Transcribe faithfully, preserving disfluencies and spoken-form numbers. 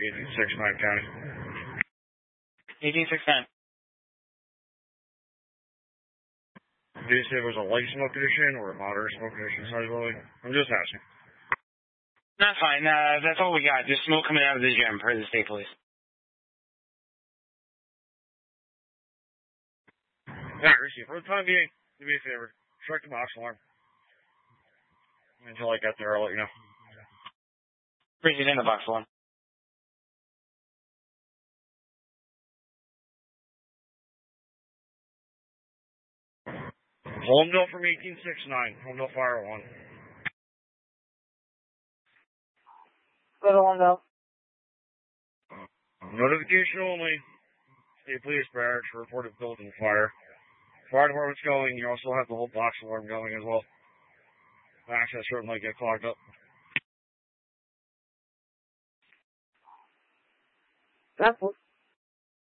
eighteen six nine County. eighteen six nine. Did you say it was a light smoke condition or a moderate smoke condition, Sergeant Lily? I'm just asking. That's fine. Uh, that's all we got. Just smoke coming out of the gym per the state police. Yeah, receive. For the time being, do me a favor. Strike the box alarm. Until I get there, I'll let you know. Appreciate in the box alarm. Holmdel from eighteen six nine. Holmdel Fire one. Good Holmdel. Notification only. State Police Barracks reported building fire. Fire department's going. You also have the whole box alarm going as well. Access certainly get clogged up. That's what